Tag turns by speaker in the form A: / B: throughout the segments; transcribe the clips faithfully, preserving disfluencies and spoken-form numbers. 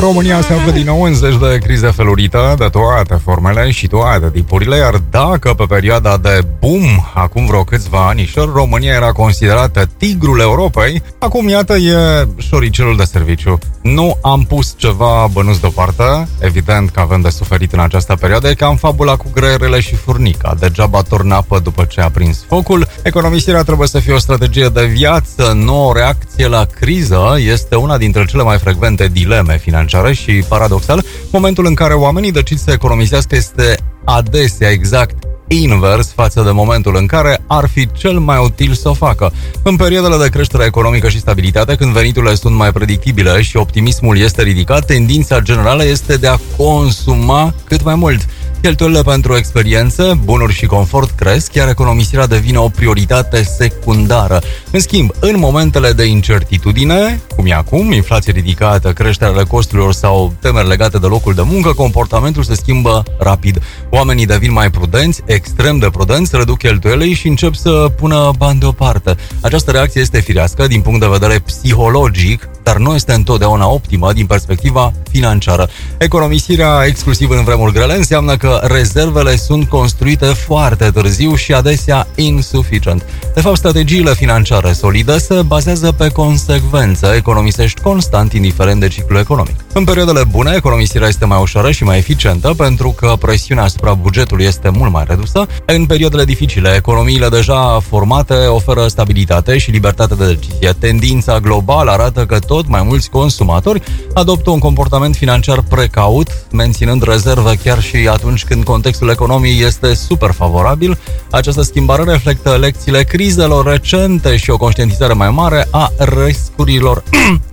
A: România se află din nou în zeci de crize felurite de toate formele și toate tipurile, iar dacă pe perioada de boom, acum vreo câțiva anișori, România era considerată tigrul Europei, acum iată e șoricelul de serviciu. Nu am pus ceva bănuți deoparte, evident că avem de suferit în această perioadă, e ca în fabula cu greierele și furnica, degeaba torna apă după ce a prins focul. Economisirea trebuie să fie o strategie de viață, nu o reacție la criză, este una dintre cele mai frecvente dileme financiare și, paradoxal, momentul în care oamenii decid să economisească este adesea exact invers față de momentul în care ar fi cel mai util să o facă. În perioadele de creștere economică și stabilitate, când veniturile sunt mai predictibile și optimismul este ridicat, tendința generală este de a consuma cât mai mult. Cheltuielile pentru experiențe, bunuri și confort cresc, iar economisirea devine o prioritate secundară. În schimb, în momentele de incertitudine, cum e acum, inflație ridicată, creșterea costurilor sau temeri legate de locul de muncă, comportamentul se schimbă rapid. Oamenii devin mai prudenți, extrem de prudenți, reduc cheltuielile și încep să pună bani deoparte. Această reacție este firească din punct de vedere psihologic, dar nu este întotdeauna optimă din perspectiva financiară. Economisirea exclusiv în vremuri grele înseamnă că rezervele sunt construite foarte târziu și adesea insuficient. De fapt, strategiile financiare solide se bazează pe consecvență, economisești constant indiferent de ciclul economic. În perioadele bune, economisirea este mai ușoară și mai eficientă pentru că presiunea asupra bugetului este mult mai redusă. În perioadele dificile, economiile deja formate oferă stabilitate și libertate de decizie. Tendința globală arată că tot mai mulți consumatori adoptă un comportament financiar precaut, menținând rezerve chiar și atunci când contextul economic este super favorabil. Această schimbare reflectă lecțiile crizelor recente și o conștientizare mai mare a riscurilor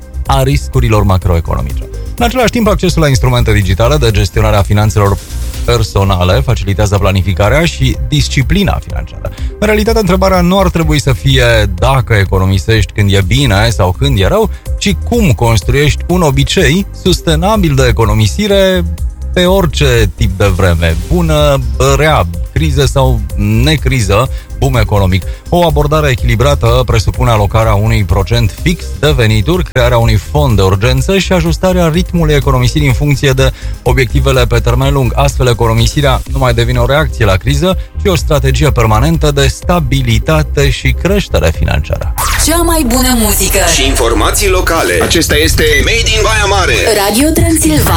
A: a riscurilor macroeconomice. În același timp, accesul la instrumente digitale de gestionare a finanțelor personale facilitează planificarea și disciplina financiară. În realitate, întrebarea nu ar trebui să fie dacă economisești când e bine sau când e rău, ci cum construiești un obicei sustenabil de economisire pe orice tip de vreme, bună, rea, criză sau necriză, boom economic. O abordare echilibrată presupune alocarea unui procent fix de venituri, crearea unui fond de urgență și ajustarea ritmului economisirii în funcție de obiectivele pe termen lung. Astfel, economisirea nu mai devine o reacție la criză, ci o strategie permanentă de stabilitate și creștere financiară.
B: Cea mai bună muzică
C: și informații locale. Acesta este Made in Baia Mare.
B: Radio Transilvania.